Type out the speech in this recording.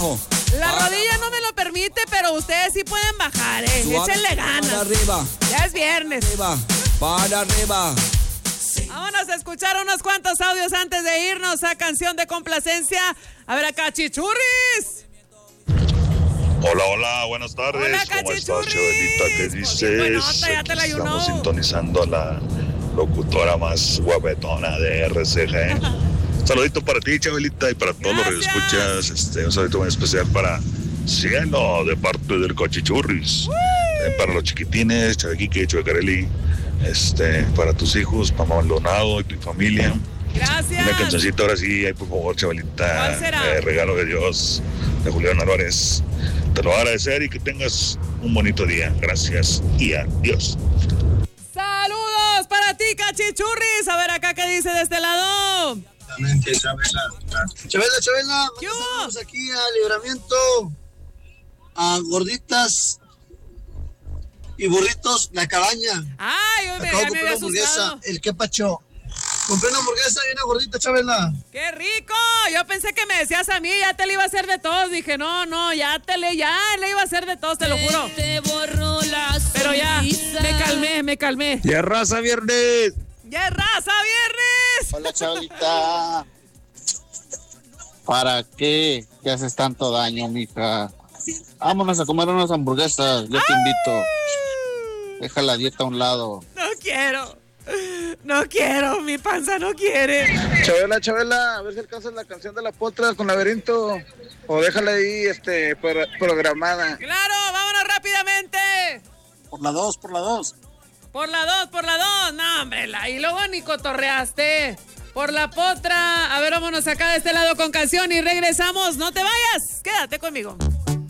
abajo. La rodilla no me lo permite, pero ustedes sí pueden bajar, Suave, échenle ganas. para arriba. Ya es viernes. Arriba, para arriba. Vámonos a escuchar unos cuantos audios antes de irnos a canción de complacencia. A ver acá, Chichurris. Hola, buenas tardes. Hola, ¿Cómo estás, Cachichurris? Chabelita? ¿Qué dices? Buenota, ya te la Aquí ayunó. estamos sintonizando a la locutora más guapetona de RCG. Un saludito para ti, Chabelita, y para todos los que escuchas. Un saludito muy especial para Cielo, de parte del Cachichurris. Para los chiquitines, Chabequique, Chabecarelli. Para tus hijos, Mamá Maldonado y tu familia. Gracias. Una cancioncita ahora sí, ahí por favor, Chabelita. ¿Cuál será? Regalo de Dios, de Julián Álvarez. Te lo voy a agradecer y que tengas un bonito día. Gracias y adiós. Saludos para ti, Cachichurris. A ver acá qué dice de este lado. Chabela, ¿Qué hubo? estamos aquí a Libramiento, a gorditas y burritos, La Cabaña. Ay, Acabo ya de me comprar había una hamburguesa, asustado. el que pacho. Compré una hamburguesa y una gordita, Chabela. ¡Qué rico! Yo pensé que me decías a mí, ya te le iba a hacer de todos. Dije, no, ya le iba a hacer de todos, te lo juro. Te borró la Pero ya, sonrisa. me calmé. ¡Ya raza viernes! ¡Ya es raza, viernes! Hola, Chabelita. ¿Para qué? ¿Qué haces tanto daño, mija? Vámonos a comer unas hamburguesas, yo te invito. Deja la dieta a un lado. No quiero, mi panza no quiere. Chabela, a ver si alcanzas la canción de La Potra con Laberinto. O déjala ahí, programada. Claro, vámonos rápidamente. Por la 2. Por la 2. No, hombre, y luego ni cotorreaste. Por la potra. A ver, vámonos acá de este lado con canción y regresamos. No te vayas, quédate conmigo.